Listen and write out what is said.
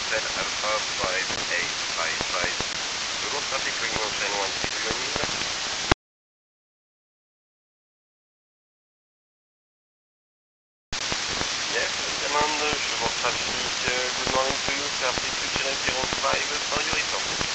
Hotel Alpha 5855. Do not traffic going on China 1 Yes, demand, cheval traffic, good morning to you, Airplane 205 for your return.